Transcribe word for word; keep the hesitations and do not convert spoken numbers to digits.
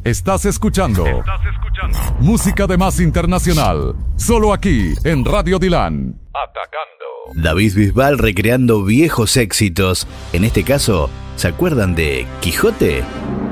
Estás escuchando. Estás escuchando. Música de más internacional. Solo aquí, en Radio Dilan. Atacando. David Bisbal recreando viejos éxitos. En este caso, ¿se acuerdan de Quijote?